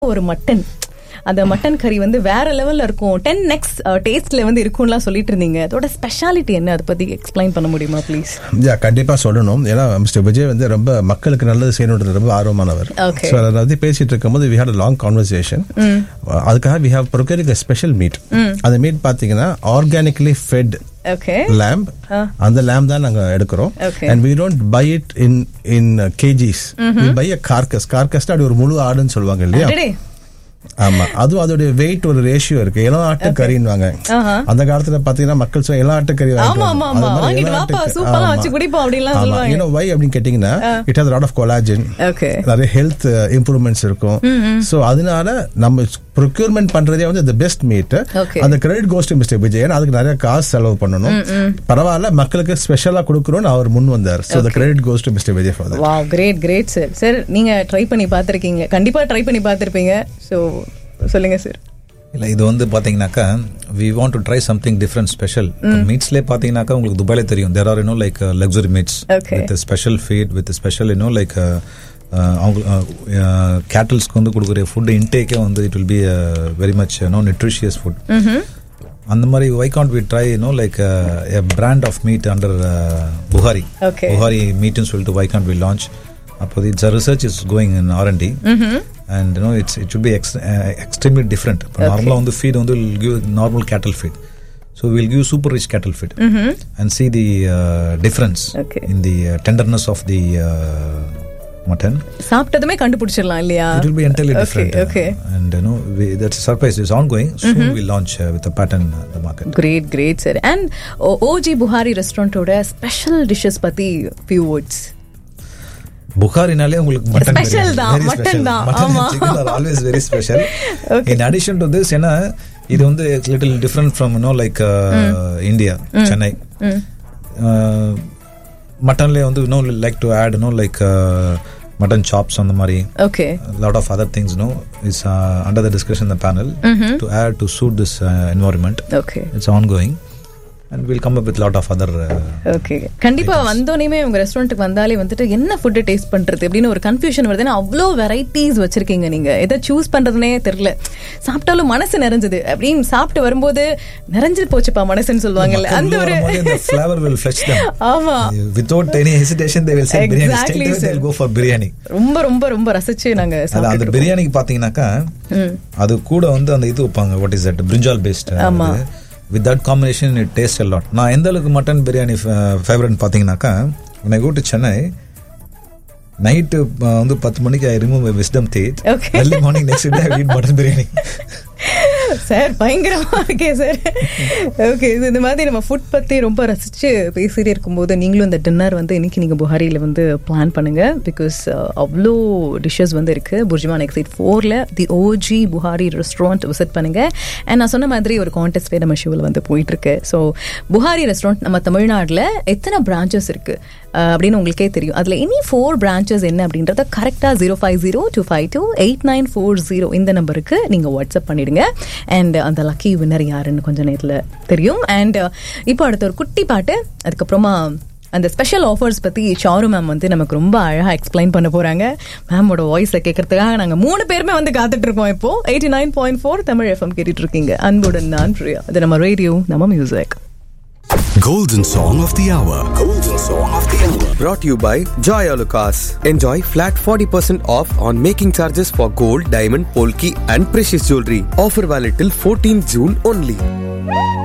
ஒரு மட்டன், அந்த மட்டன் கறி வந்து வேற லெவல்ல இருக்கும், 10x டேஸ்ட்ல வந்து இருக்கும்லாம் சொல்லிட்டு இருந்தீங்க. அதோட ஸ்பெஷாலிட்டி என்ன, அதை பத்தி எக்ஸ்பிளைன் பண்ண முடியுமா ப்ளீஸ்? கண்டிப்பா சொல்லணும். ஏன்னா மிஸ்டர் விஜய் வந்து ரொம்ப மக்களுக்கு நல்லது செய்யணுன்றது ரொம்ப ஆர்வமானவர். ஸோ அதை வந்து பேசிட்டு இருக்கும்போது we had a long conversation. அதுக்காக we have procured a special meat. அந்த மீட் பாத்தீங்கன்னா ஆர்கானிக்கலி ஃபெட் lamb. அந்த lamb தான் நாங்க எடுக்கிறோம். And we don't buy it in kgs. We buy a carcass. அது ஒரு முழு ஆடுன்னு சொல்லுவாங்க இல்லையா? ஆமா, அதுவும் அதோட வெயிட் ஒரு ரேஷியோ இருக்கு. இளம் ஆட்டு கறின்னுவாங்க. அந்த காலத்துல பாத்தீங்கன்னா மக்கள் சொல்ல இளம் ஆட்டு கறி அப்படின்னு கேட்டீங்கன்னா it has lot of collagen, நிறைய ஹெல்த் இம்ப்ரூவ்மெண்ட்ஸ் இருக்கும். சோ அதனால நம்ம ப்ரொக்யூர்மெண்ட் பண்றதே வந்து the best meat. அந்த credit goes to mister Vijay. அதுக்கு நிறைய காசு செலவு பண்ணணும், பரவாயில்ல மக்களுக்கு ஸ்பெஷலா கொடுக்கணும்னு அவர் முன் வந்தார். So the credit goes to Mr. Vijay for that. Wow, great sir. Sir நீங்க ட்ரை பண்ணி பார்த்திருக்கீங்க, கண்டிப்பா ட்ரை பண்ணி பார்த்திருப்பீங்க. சோ சொல்லுங்க சார். இல்லை, இது வந்து பார்த்தீங்கன்னாக்கா we want to try something different special. மீட்ஸ்லேயே பார்த்தீங்கன்னாக்கா உங்களுக்கு துபாயிலே தெரியும், there are like luxury meats with a special feed, with a special like அவங்க கேட்டல்ஸ்க்கு வந்து கொடுக்குற ஃபுட் இன்டேக்கே வந்து it will be very much nutritious food. அந்த மாதிரி why can't we try like a brand of meat under Buhari meat ன்னு சொல்லிட்டு why can't we launch? அப்போ it's a research is going in R&D. And it should be extremely different. Normally on the feed on will give normal cattle feed, so we'll give super rich cattle feed and see the difference in the tenderness of the mutton. சாப்பிட்டதுமே கண்டுபிடிச்சிடலாம் இல்லையா? It will be entirely different. And that's a surprise is ongoing. Soon we'll launch with a pattern the market. Great sir. And OG Buhari restaurant oda special dishes பத்தி few words. புகாரினாலே உங்களுக்கு mutton special தான், mutton தான். ஆமா, chicken are always very special. In addition to this, ஏன்னா இது வந்து little different from like India, Chennai. மட்டன்ல வந்து like to add like mutton chops on the mari. A lot of other things is under the discussion in the panel to add to suit this environment. It's ongoing. And we'll come up with lot of other கண்டிப்பா வந்தோனேமே உங்க ரெஸ்டாரண்ட்டுக்கு வந்தாலே வந்துட்டு என்ன food taste பண்றது அப்படின்னு ஒரு confusion வருதுன்னா அவ்வளோ வெரைட்டிஸ் வச்சிருக்கீங்க. நீங்க எதை சூஸ் பண்றதுனே தெரியல. சாப்பிட்டாலும் மனசு நிறைஞ்சது அப்படின்னு சாப்பிட்டு வரும்போது நிறைஞ்சு போச்சுப்பா மனசுன்னு சொல்லுவாங்கல்ல, அந்த ஒரு flavor will fetch them. ஆமா, without any hesitation they will say biryani. Straight away they'll go for biryani. ரொம்ப ரொம்ப ரொம்ப ரசிச்சு நாங்க சாப்பிட்டோம். அந்த பிரியாணிக்கு பாத்தீங்கன்னாக்கா அது கூட வந்து அந்த இது வைப்பாங்க, what is that, brinjal based. ஆமா, with that combination it tastes a lot. நான் எந்த அளவுக்கு மட்டன் பிரியாணி ஃபேவரட் பார்த்தீங்கன்னாக்கா, when I go to Chennai night வந்து 10 மணிக்கு I remove my wisdom teeth. Early morning next day I eat mutton biryani. Sir பயங்கரமா இருக்கே sir. Okay, இந்த மாதிரி நம்ம ஃபுட் பத்தி ரொம்ப ரசிச்சு பேசிட்டே இருக்கும்போது நீங்களும் இந்த டின்னர் வந்து இன்னைக்கு நீங்க புகாரியில வந்து பிளான் பண்ணுங்க. பிகாஸ் அவ்வளோ டிஷ்ஷஸ் வந்து இருக்கு. புர்ஜுமான் எக்ஸைட் 4ல தி OG புகாரி ரெஸ்டாரண்ட் விசிட் பண்ணுங்க. அண்ட் நான் சொன்ன மாதிரி ஒரு கான்டெஸ்ட் நம்ம ஷோவில் வந்து போயிட்டு இருக்கு. ஸோ புகாரி ரெஸ்டாரண்ட் நம்ம தமிழ்நாட்டில் எத்தனை பிரான்ச்சஸ் இருக்கு அப்படின்னு உங்களுக்கே தெரியும். அதுல இனி 4 பிரான்ச்சஸ் என்ன அப்படின்றத கரெக்டா 050-252-8940 இந்த நம்பருக்கு நீங்க வாட்ஸ்அப் பண்ணிடுங்க. அண்ட் அந்த லக்கி வின்னர் யாருன்னு கொஞ்சம் நேரத்தில் தெரியும். அண்ட் இப்போ அடுத்த ஒரு குட்டி பாட்டு, அதுக்கப்புறமா அந்த ஸ்பெஷல் ஆஃபர்ஸ் பத்தி சாரு மேம் வந்து நமக்கு ரொம்ப அழகா எக்ஸ்பிளைன் பண்ண போறாங்க. மேமோட வாய்ஸை கேட்கறதுக்காக நாங்க 3 பேருமே வந்து காத்துட்டு இருக்கோம். இப்போ 89.4 தமிழ் FM கேட்டுட்டு இருக்கீங்க. அன்புடன் நான் பிரியா. அது நம்ம ரேடியோ, நம்ம music. Golden Song of the Hour. Golden Song of the Hour. Brought to you by Joy Alucas. Enjoy flat 40% off on making charges for gold, diamond, polki and precious jewelry. Offer valid till 14 June only.